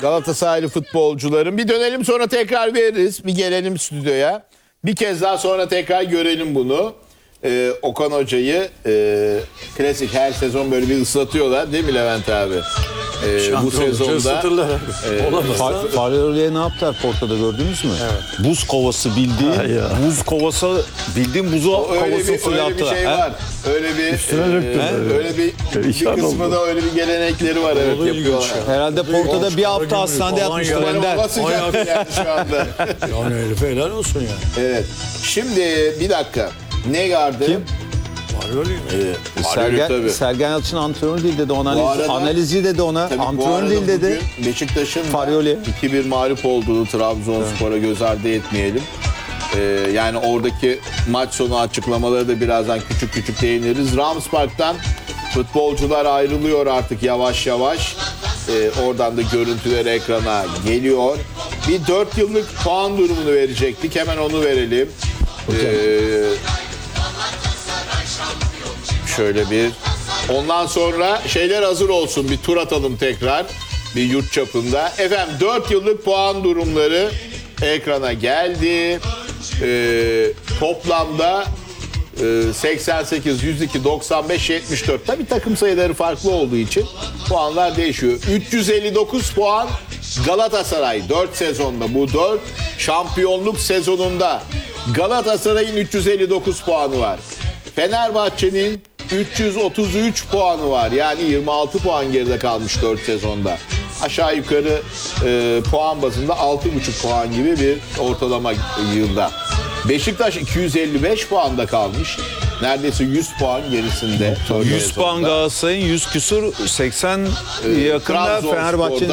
Galatasaraylı futbolcuların. Bir dönelim sonra tekrar veririz. Bir gelelim stüdyoya. Bir kez daha sonra tekrar görelim bunu. Okan Hoca'yı klasik her sezon böyle bir ıslatıyorlar değil mi Levent abi? Bu sezonda Faryoli'ye ne yaptılar Porto'da gördünüz mü? Evet. Buz kovası bildiğin buzu kovası öyle fırlattılar. bir şey var. Öyle bir öyle bir kısmında öyle bir gelenekleri var, evet, yapıyorlar. Herhalde Porto'da bir hafta hastanede yatmıştı Ender. Hava sıcak yani şu anda. Yani herife helal olsun yani. Evet. Şimdi bir dakika. Ne gardı? Kim? Faryoli. Sergen Yalçın antrenör değil dedi ona. Bu arada- Analizci dedi ona. Tabii bu Antrenör arada değil dedi. bugün Beşiktaş'ın Faryoli. 2-1 mağlup olduğu Trabzonspor'a göz ardı etmeyelim. Yani oradaki maç sonu açıklamaları da birazdan küçük küçük değiniriz. Rams Park'tan futbolcular ayrılıyor artık yavaş yavaş. Oradan da görüntüler ekrana geliyor. Bir 4 yıllık puan durumunu verecektik. Hemen onu verelim. Şöyle bir. Ondan sonra şeyler hazır olsun. Bir tur atalım tekrar. Bir yurt çapında. Efendim 4 yıllık puan durumları ekrana geldi. Toplamda 88, 102, 95, 74. Tabii takım sayıları farklı olduğu için puanlar değişiyor. 359 puan Galatasaray 4 sezonda. Bu 4 şampiyonluk sezonunda Galatasaray'ın 359 puanı var. Fenerbahçe'nin 333 puanı var. Yani 26 puan geride kalmış 4 sezonda. Aşağı yukarı puan bazında 6,5 puan gibi bir ortalama yılda. Beşiktaş 255 puanda kalmış. Neredeyse 100 puan gerisinde. 100 puan Galatasaray'ın 100 küsur 80 yakında Trabzonspor'da Fenerbahçe'nin